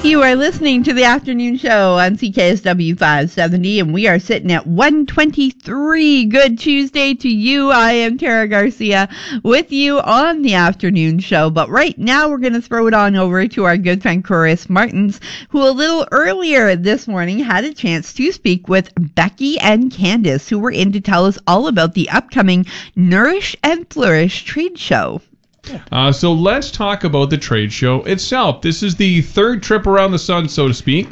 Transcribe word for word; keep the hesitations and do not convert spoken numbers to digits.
You are listening to the afternoon show on C K S W five seventy, and we are sitting at one twenty-three. Good Tuesday to you. I am Tara Garcia with you on the afternoon show. But right now, we're going to throw it on over to our good friend Chris Martins, who a little earlier this morning had a chance to speak with Becky and Candace, who were in to tell us all about the upcoming Nourish and Flourish trade show. Uh, so let's talk about the trade show itself. This is the third trip around the sun, so to speak.